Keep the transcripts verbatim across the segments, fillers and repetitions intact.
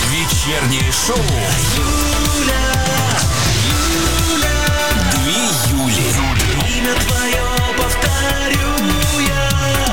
Вечернее шоу. Юля, Юля, две Юли. Имя твое повторю я.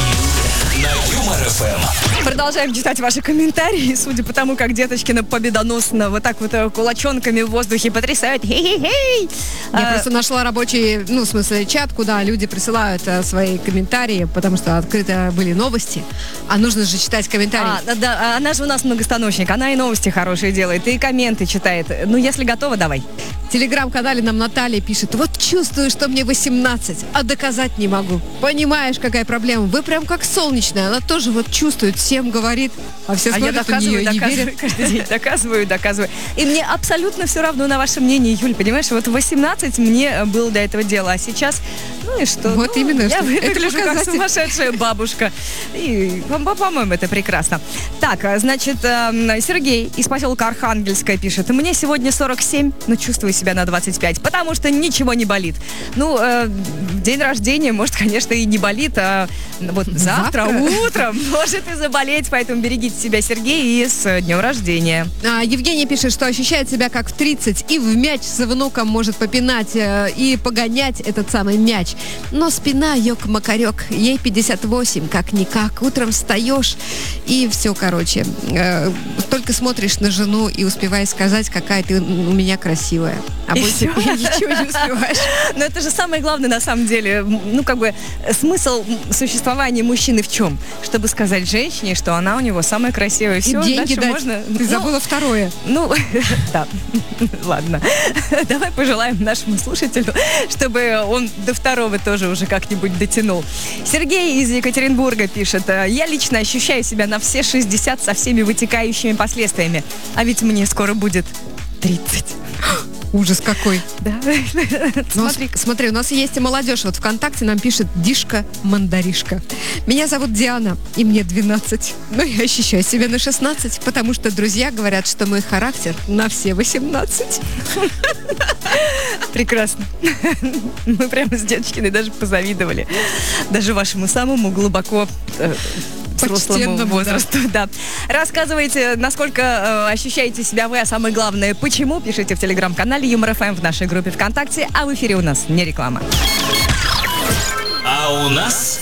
Юля. На Юмор эф эм. Продолжаем читать ваши комментарии. Судя по тому, как Деточкина победоносно вот так вот кулачонками в воздухе потрясают. Хей-хей-хей. Я а, просто нашла рабочий, ну, в смысле, чат, куда люди присылают а, свои комментарии, потому что открыто были новости, а нужно же читать комментарии. А, да, да, она же у нас многостаночник. Она и новости хорошие делает, и комменты читает. Ну, если готова, давай. В телеграм-канале нам Наталья пишет: вот чувствую, что мне восемнадцать, а доказать не могу. Понимаешь, какая проблема? Вы прям как солнечная. Она тоже вот чувствует, всем говорит, а все А я смотрят на доказываю, нее и не доказываю верят. каждый день. Доказываю, доказываю. И мне абсолютно все равно на ваше мнение, Юль, понимаешь? Вот восемнадцать мне было до этого дела, а сейчас, ну и что? Вот Ну, именно, я что это выгляжу как показатель. сумасшедшая бабушка. И, по- по-моему, это прекрасно. Так, а, значит, эм, Сергей из поселка Архангельская пишет: мне сегодня сорок семь, но чувствую себя на двадцать пять, потому что ничего не болит. Ну, э, день рождения, может, конечно, и не болит, а вот завтра, Завтра? утром может и заболеть, поэтому берегите себя, Сергей, и с днем рождения. А, Евгений пишет, что ощущает себя как в тридцать и в мяч с внуком может попинать э, и погонять этот самый мяч. Но спина ёк-макарёк, ей пятьдесят восемь, как-никак. Утром встаешь и все, короче. Э, только смотришь на жену и успеваешь сказать, какая ты у меня красивая. А И больше всё. ничего не успеваешь. Но это же самое главное на самом деле. М, Ну, как бы, смысл существования мужчины в чем? Чтобы сказать женщине, что она у него самая красивая. И Все, деньги дальше дать. можно... Ты Ну, забыла второе. Ну, да, ладно. Давай пожелаем нашему слушателю, чтобы он до второго тоже уже как-нибудь дотянул. Сергей из Екатеринбурга пишет: я лично ощущаю себя на все шестьдесят со всеми вытекающими последствиями. А ведь мне скоро будет тридцать. Ужас какой. Да? Ну, Смотри. с- смотри, у нас есть и молодежь. Вот ВКонтакте нам пишет Дишка-мандаришка. Меня зовут Диана, и мне двенадцать. Но я ощущаю себя на шестнадцать, потому что друзья говорят, что мой характер на все восемнадцать. Прекрасно. Мы прямо с Деточкиной даже позавидовали. Даже вашему самому глубоко э, взрослому Почтенному, возрасту. Да. Рассказывайте, насколько э, ощущаете себя вы, а самое главное, почему. Пишите в телеграм-канале Юмор эф эм в нашей группе ВКонтакте. А в эфире у нас не реклама. А у нас